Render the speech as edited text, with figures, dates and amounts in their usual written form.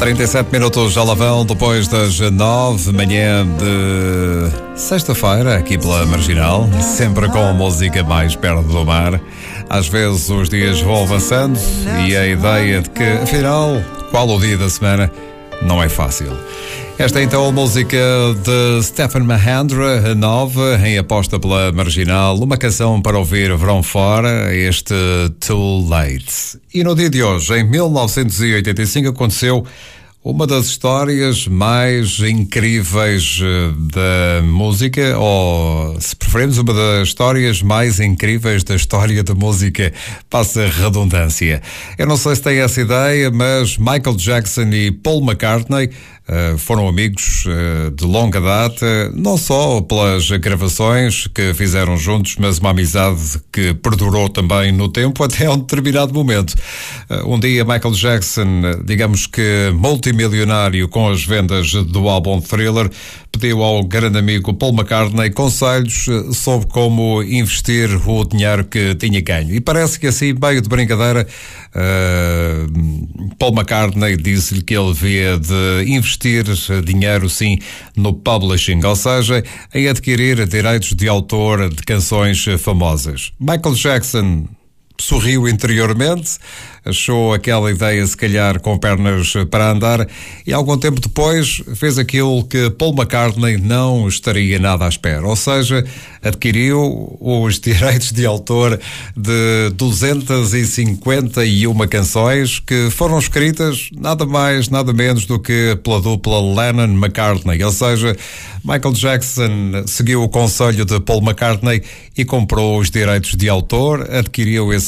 37 minutos já lá vão depois das 9 manhã de sexta-feira, aqui pela Marginal, sempre com a música mais perto do mar. Às vezes os dias vão avançando e a ideia de que, afinal, qual o dia da semana, não é fácil. Esta é então a música de Stephen Mahandra, a nova, em aposta pela Marginal, uma canção para ouvir verão fora, este Too Late. E no dia de hoje, em 1985, aconteceu uma das histórias mais incríveis da música, ou, se preferimos, uma das histórias mais incríveis da história da música, passa a redundância. Eu não sei se tem essa ideia, mas Michael Jackson e Paul McCartney foram amigos de longa data, não só pelas gravações que fizeram juntos, mas uma amizade que perdurou também no tempo até um determinado momento. Um dia Michael Jackson, digamos que multimilionário com as vendas do álbum Thriller, pediu ao grande amigo Paul McCartney conselhos sobre como investir o dinheiro que tinha ganho. E parece que assim, meio de brincadeira, Paul McCartney disse-lhe que ele devia de investir dinheiro, sim, no publishing, ou seja, em adquirir direitos de autor de canções famosas. Michael Jackson sorriu interiormente, achou aquela ideia se calhar com pernas para andar e algum tempo depois fez aquilo que Paul McCartney não estaria nada à espera, ou seja, adquiriu os direitos de autor de 251 canções que foram escritas nada mais, nada menos do que pela dupla Lennon-McCartney, ou seja, Michael Jackson seguiu o conselho de Paul McCartney e comprou os direitos de autor, adquiriu esse